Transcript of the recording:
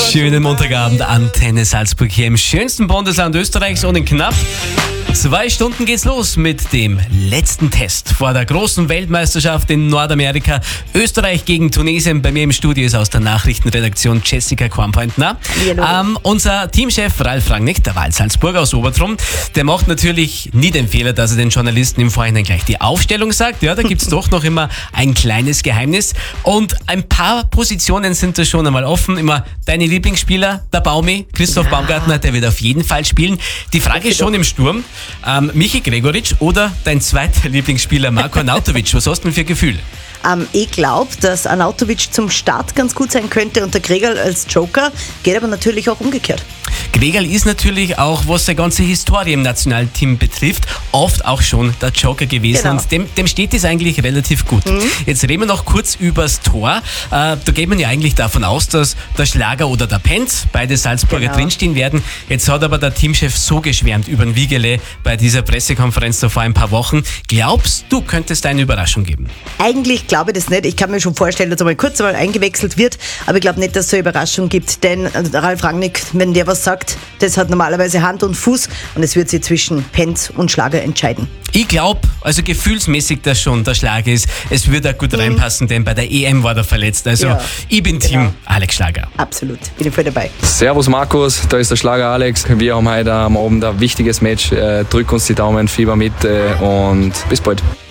Schönen Montagabend, Antenne Salzburg hier im schönsten Bundesland Österreichs und in knapp 2 Stunden geht's los mit dem letzten Test vor der großen Weltmeisterschaft in Nordamerika. Österreich gegen Tunesien. Bei mir im Studio ist aus der Nachrichtenredaktion Jessica Kornpointner. Unser Teamchef Ralf Rangnick, der Wahlsalzburger aus Obertrum, der macht natürlich nie den Fehler, dass er den Journalisten im Vorhinein gleich die Aufstellung sagt. Ja, da gibt's doch noch immer ein kleines Geheimnis. Und ein paar Positionen sind da schon einmal offen. Immer deine Lieblingsspieler, der Baumi, Christoph Baumgartner, der wird auf jeden Fall spielen. Die Frage ist schon im Sturm, Michi Gregoritsch oder dein zweiter Lieblingsspieler Marko Arnautovic? Was hast du denn für ein Gefühl? Ich glaube, dass Arnautovic zum Start ganz gut sein könnte und der Gregerl als Joker, geht aber natürlich auch umgekehrt. Gregerl ist natürlich auch, was seine ganze Historie im Nationalteam betrifft, oft auch schon der Joker gewesen. Genau. Und dem steht es eigentlich relativ gut. Jetzt reden wir noch kurz übers Tor. Da geht man ja eigentlich davon aus, dass der Schlager oder der Penz, beide Salzburger, drinstehen werden. Jetzt hat aber der Teamchef so geschwärmt über den Wiegele bei dieser Pressekonferenz da vor ein paar Wochen. Glaubst du, könnte es da eine Überraschung geben? Eigentlich glaube ich das nicht. Ich kann mir schon vorstellen, dass er mal kurz eingewechselt wird, aber ich glaube nicht, dass es so eine Überraschung gibt, denn Ralf Rangnick, wenn der was sagt, das hat normalerweise Hand und Fuß und es wird sich zwischen Penz und Schlager entscheiden. Ich glaube, also gefühlsmäßig, dass schon der Schlager ist. Es würde auch gut reinpassen, denn bei der EM war er verletzt. Also ich bin Team Alex Schlager. Absolut, bin ich voll dabei. Servus Markus, da ist der Schlager Alex. Wir haben heute am Abend ein wichtiges Match. Drück uns die Daumen, Fieber mit und bis bald.